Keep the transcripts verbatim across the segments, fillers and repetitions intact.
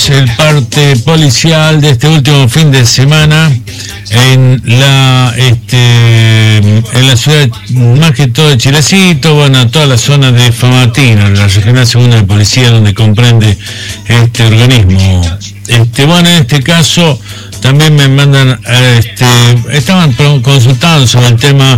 tenemos el parte policial de este último fin de semana en la este en la ciudad, más que todo de Chilecito, bueno, toda la zona de Famatina, la regional segunda de policía, donde comprende este organismo. Este, bueno, en este caso también me mandan, este, estaban consultando sobre el tema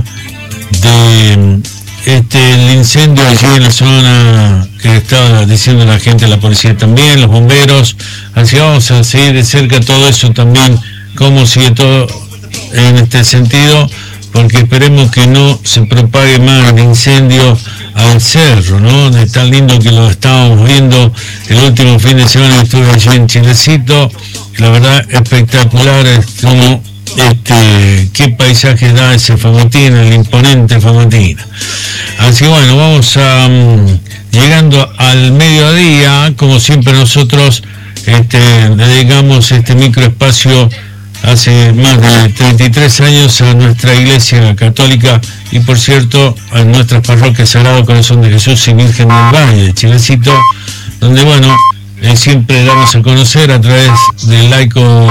de este el incendio allí en la zona que estaba diciendo la gente, la policía también, los bomberos. Así vamos a seguir de cerca todo eso también, cómo sigue todo en este sentido, porque esperemos que no se propague más el incendio al cerro, ¿no? Es tan lindo que lo estábamos viendo el último fin de semana que estuve allí en Chilecito, la verdad espectacular, es como este qué paisaje da ese Famatina, el imponente Famatina. Así bueno, vamos a um, llegando al mediodía, como siempre nosotros este, dedicamos este microespacio hace más de treinta y tres años a nuestra iglesia católica y por cierto a nuestras parroquias Sagrado Corazón de Jesús y Virgen del Valle de Chilecito, donde bueno, eh, siempre damos a conocer a través del laico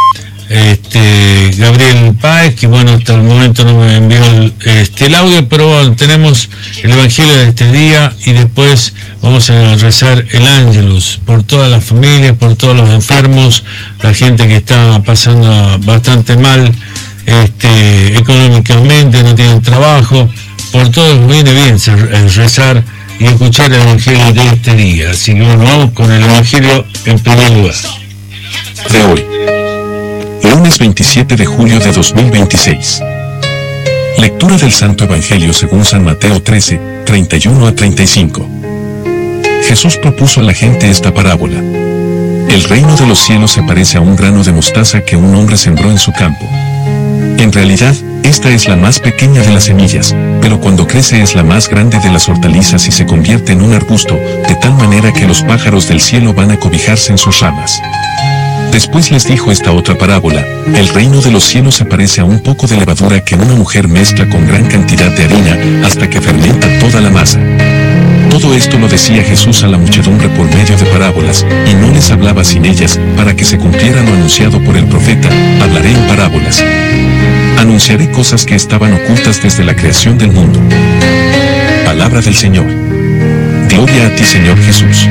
este Gabriel Páez, que bueno, hasta el momento no me envió el, este, el audio, pero bueno, tenemos el Evangelio de este día y después vamos a rezar el Ángelus por todas las familias, por todos los enfermos, la gente que está pasando bastante mal este, económicamente, no tienen trabajo, por todos viene bien rezar y escuchar el Evangelio de este día. Así que bueno, vamos con el Evangelio en primer lugar. De hoy, lunes veintisiete de julio de dos mil veintiséis. Lectura del Santo Evangelio según San Mateo trece, treinta y uno a treinta y cinco. Jesús propuso a la gente esta parábola. El reino de los cielos se parece a un grano de mostaza que un hombre sembró en su campo. En realidad, esta es la más pequeña de las semillas, pero cuando crece es la más grande de las hortalizas y se convierte en un arbusto, de tal manera que los pájaros del cielo van a cobijarse en sus ramas. Después les dijo esta otra parábola: el reino de los cielos se parece a un poco de levadura que una mujer mezcla con gran cantidad de harina hasta que fermenta toda la masa. Todo esto lo decía Jesús a la muchedumbre por medio de parábolas, y no les hablaba sin ellas, para que se cumpliera lo anunciado por el profeta: hablaré en parábolas. Anunciaré cosas que estaban ocultas desde la creación del mundo. Palabra del Señor. Gloria a ti, Señor Jesús.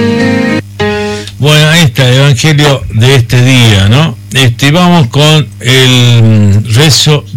Bueno, ahí está el Evangelio de este día, ¿no? Este, vamos con el rezo